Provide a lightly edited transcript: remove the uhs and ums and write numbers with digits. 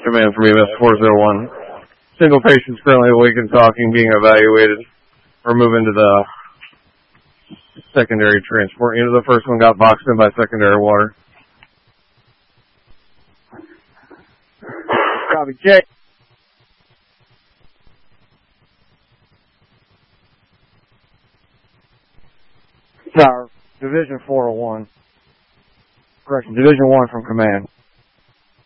Command from EMS 401. Single patient's currently awake and talking, being evaluated. We're moving to the secondary transport unit. The first one got boxed in by secondary water. Copy, check. Tower, Division 401. Correction, Division 1 from command.